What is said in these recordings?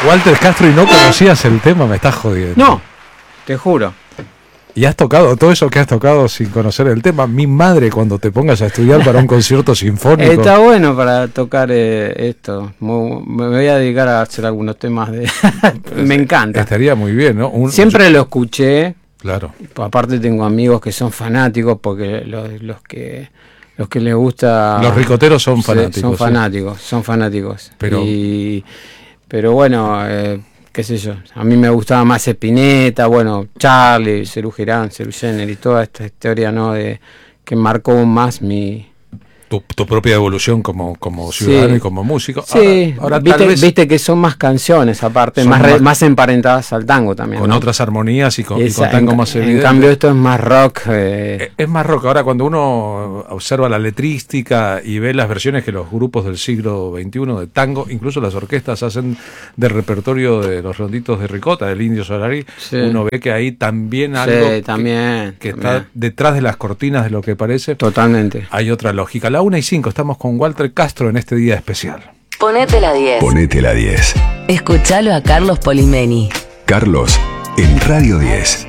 Walter Castro y no conocías el tema, me estás jodiendo. No, te juro. Y has tocado todo eso que has tocado sin conocer el tema. Mi madre, cuando te pongas a estudiar para un concierto sinfónico. Está bueno para tocar esto. Me voy a dedicar a hacer algunos temas de... Me encanta. Estaría muy bien, ¿no? Siempre lo escuché. Claro. Aparte tengo amigos que son fanáticos porque los que les gusta... Los ricoteros son fanáticos. Son fanáticos. Pero bueno... qué sé yo, a mí me gustaba más Spinetta, bueno, Charlie, Serú Girán, Serú Jenner y toda esta historia, ¿no? Que marcó más tu propia evolución como ciudadano y como músico. Sí, ahora viste que son más canciones aparte, más emparentadas al tango también. Con, ¿no?, otras armonías y con tango más evidente. En cambio esto es más rock. Es más rock. Ahora cuando uno observa la letrística y ve las versiones que los grupos del siglo XXI de tango, incluso las orquestas hacen del repertorio de los Ronditos de Ricota, del Indio Solari, uno ve que hay también algo que está detrás de las cortinas de lo que parece. Totalmente. Hay otra lógica. 1:05, estamos con Walter Castro en este día especial. Ponete la 10. Ponete la 10. Escuchalo a Carlos Polimeni. Carlos, en Radio 10.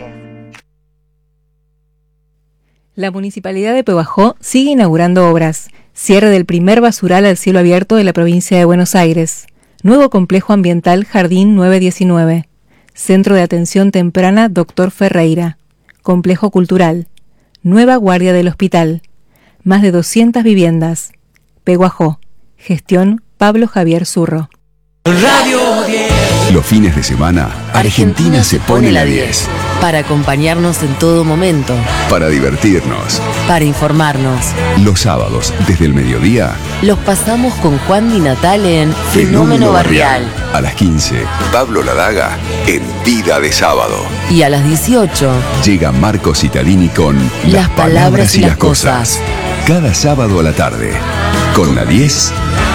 La Municipalidad de Pehuajó sigue inaugurando obras. Cierre del primer basural al cielo abierto de la provincia de Buenos Aires. Nuevo complejo ambiental Jardín 919. Centro de Atención Temprana Dr. Ferreira. Complejo cultural. Nueva guardia del hospital. Más de 200 viviendas. Pehuajó. Gestión Pablo Javier Zurro. Radio 10. Los fines de semana, Argentina se pone la 10. Para acompañarnos en todo momento. Para divertirnos. Para informarnos. Los sábados, desde el mediodía, los pasamos con Juan Di Natale en Fenómeno Barrial. A las 15, Pablo Ladaga en Vida de Sábado. Y a las 18, llega Marco Cittadini con Las palabras y las cosas. Cada sábado a la tarde, con la 10.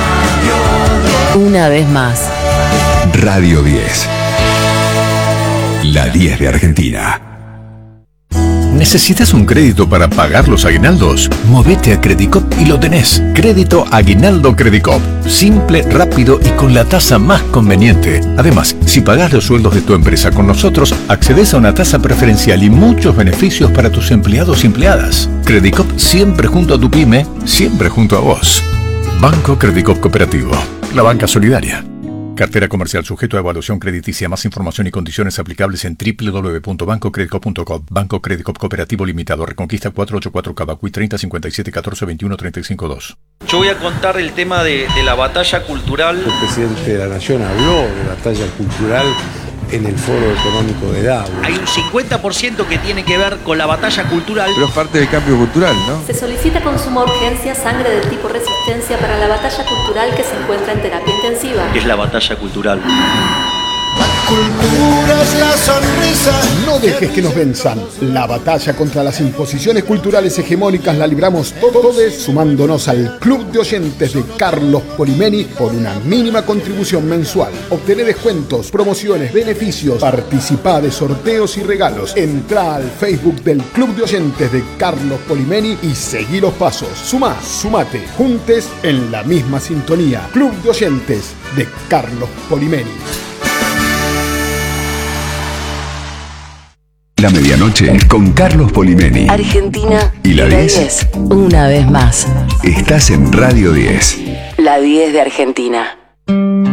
Una vez más. Radio 10. La 10 de Argentina. ¿Necesitas un crédito para pagar los aguinaldos? Movete a Credicop y lo tenés. Crédito Aguinaldo Credicop. Simple, rápido y con la tasa más conveniente. Además, si pagás los sueldos de tu empresa con nosotros, accedes a una tasa preferencial y muchos beneficios para tus empleados y empleadas. Credicop siempre junto a tu pyme, siempre junto a vos. Banco Credicop Cooperativo. La banca solidaria. Cartera comercial sujeto a evaluación crediticia. Más información y condiciones aplicables en www.bancocredicop.com. Banco Credicop Cooperativo Limitado. Reconquista 484 Cavacuy 30 57 14 21 35 2. Yo voy a contar el tema de la batalla cultural. El presidente de la Nación habló de batalla cultural en el Foro Económico de Davos. Hay un 50% que tiene que ver con la batalla cultural. Pero es parte del cambio cultural, ¿no? Se solicita con suma urgencia sangre del tipo resistencia para la batalla cultural que se encuentra en terapia intensiva. ¿Qué es la batalla cultural? Cultura es la sonrisa. No dejes que nos venzan. La batalla contra las imposiciones culturales hegemónicas la libramos todos sumándonos al Club de Oyentes de Carlos Polimeni por una mínima contribución mensual. Obtené descuentos, promociones, beneficios, participá de sorteos y regalos. Entrá al Facebook del Club de Oyentes de Carlos Polimeni y seguí los pasos. Sumate, juntes en la misma sintonía. Club de Oyentes de Carlos Polimeni. La medianoche con Carlos Polimeni. Argentina y la 10. Una vez más. Estás en Radio 10. La 10 de Argentina.